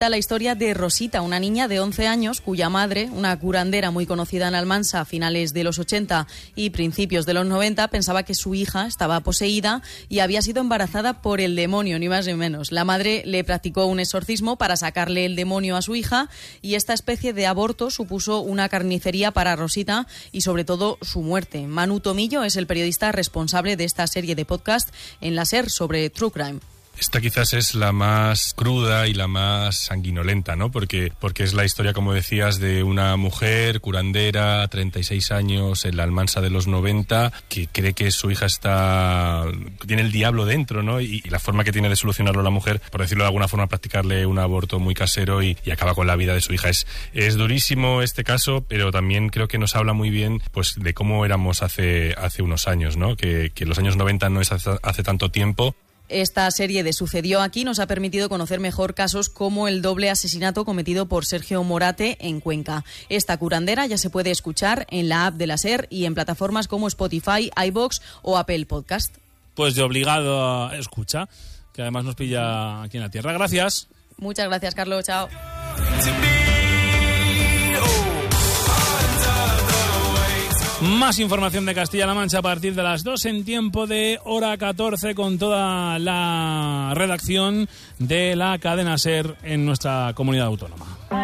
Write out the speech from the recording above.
La historia de Rosita, una niña de 11 años cuya madre, una curandera muy conocida en Almansa a finales de los 80 y principios de los 90, pensaba que su hija estaba poseída y había sido embarazada por el demonio, ni más ni menos. La madre le practicó un exorcismo para sacarle el demonio a su hija y esta especie de aborto supuso una carnicería para Rosita y sobre todo su muerte. Manu Tomillo es el periodista responsable de esta serie de podcast en la SER sobre True Crime. Esta quizás es la más cruda y la más sanguinolenta, ¿no? Porque es la historia, como decías, de una mujer curandera, 36 años, en la Almansa de los 90, que cree que su hija tiene el diablo dentro, ¿no? Y la forma que tiene de solucionarlo la mujer, por decirlo de alguna forma, practicarle un aborto muy casero y acaba con la vida de su hija. Es durísimo este caso, pero también creo que nos habla muy bien, pues, de cómo éramos hace unos años, ¿no? Que los años 90 no es hace tanto tiempo. Esta serie de Sucedió Aquí nos ha permitido conocer mejor casos como el doble asesinato cometido por Sergio Morate en Cuenca. Esta curandera ya se puede escuchar en la app de la SER y en plataformas como Spotify, iVoox o Apple Podcast. Pues de obligado a escucha, que además nos pilla aquí en la tierra. Gracias. Muchas gracias, Carlos. Chao. Más información de Castilla-La Mancha a partir de las 2 en tiempo de hora 14 con toda la redacción de la cadena SER en nuestra comunidad autónoma.